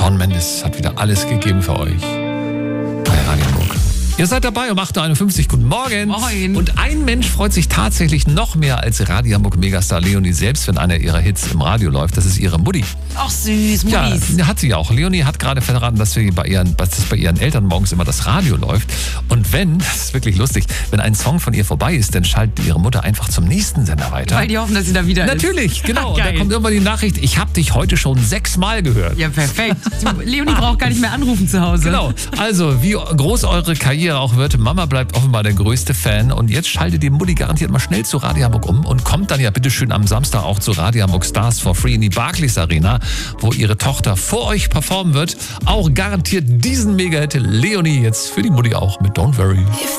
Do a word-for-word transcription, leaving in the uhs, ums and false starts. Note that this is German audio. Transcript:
Shawn Mendes hat wieder alles gegeben für euch bei Radio Hamburg. Ihr seid dabei um acht Uhr einundfünfzig. Guten Morgen. Moin. Und ein Mensch freut sich tatsächlich noch mehr als Radio Hamburg Megastar Leonie selbst, wenn einer ihrer Hits im Radio läuft. Das ist ihre Mutti. Ach süß, Muttis. Ja, hat sie auch. Leonie hat gerade verraten, dass, wir bei ihren, dass bei ihren Eltern morgens immer das Radio läuft. Und wenn, das ist wirklich lustig, wenn ein Song von ihr vorbei ist, dann schaltet ihre Mutter einfach zum nächsten Sender weiter. Weil die hoffen, dass sie da wieder Natürlich, ist. genau. Und da kommt irgendwann die Nachricht, ich habe dich heute schon sechsmal gehört. Ja, perfekt. Leonie braucht gar nicht mehr anrufen zu Hause. Genau. Also, wie groß eure Karriere auch wird, Mama bleibt offenbar der größte Fan. Und jetzt schaltet die Mutti garantiert mal schnell zu Radio Hamburg um und kommt dann ja bitteschön am Samstag auch zu Radio Hamburg Stars for Free in die Barclays Arena, wo ihre Tochter vor euch performen wird. Auch garantiert diesen Mega-Hit Leonie jetzt für die Mutti auch mit Don't Worry.